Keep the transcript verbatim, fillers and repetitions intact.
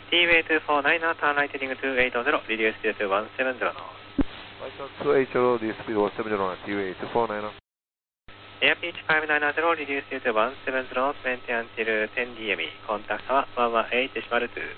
T-way two four nine, turn right heading two eight zero, reduce speed to one seven zero. Python two eight zero, reduce speed one seven zero, T-way two four nine. Air pitch five nine zero, reduce speed to one seven zero, maintain until ten D M E. Contact tower one one eight point two.